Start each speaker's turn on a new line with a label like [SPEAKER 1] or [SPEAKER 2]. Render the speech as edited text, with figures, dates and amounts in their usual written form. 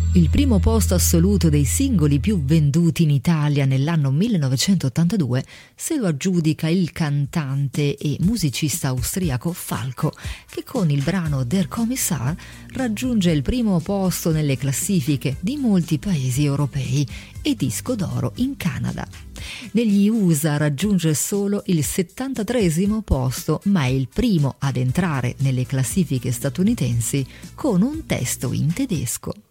[SPEAKER 1] Il primo posto assoluto dei singoli più venduti in Italia nell'anno 1982 se lo aggiudica il cantante e musicista austriaco Falco, che con il brano Der Kommissar raggiunge il primo posto nelle classifiche di molti paesi europei e disco d'oro in Canada. Negli USA raggiunge solo il 73° posto, ma è il primo ad entrare nelle classifiche statunitensi con un testo in tedesco.